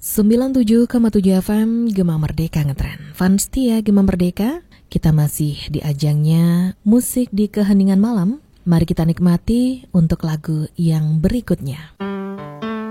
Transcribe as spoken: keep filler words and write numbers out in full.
sembilan puluh tujuh koma tujuh F M Gema Merdeka Ngetren. Fans setia Gema Merdeka, kita masih di ajangnya musik di keheningan malam. Mari kita nikmati untuk lagu yang berikutnya.